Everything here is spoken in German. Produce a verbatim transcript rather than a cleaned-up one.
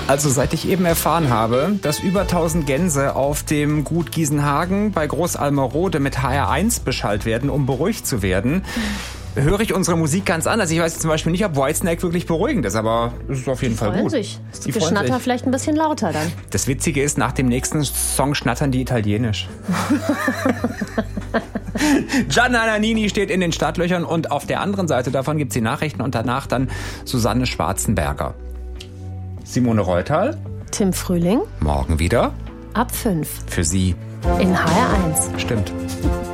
Also seit ich eben erfahren habe, dass über tausend Gänse auf dem Gut Giesenhagen bei Großalmerode mit H R eins beschallt werden, um beruhigt zu werden, höre ich unsere Musik ganz anders. Ich weiß zum Beispiel nicht, ob Whitesnake wirklich beruhigend ist, aber es ist auf jeden die Fall freuen gut. Sich. Die Die freuen Geschnatter sich. vielleicht ein bisschen lauter dann. Das Witzige ist, nach dem nächsten Song schnattern die Italienisch. Gianna Nannini steht in den Startlöchern und auf der anderen Seite davon gibt es die Nachrichten und danach dann Susanne Schwarzenberger. Simone Reutal. Tim Frühling. Morgen wieder. Ab fünf. Für Sie. In H R eins. Stimmt.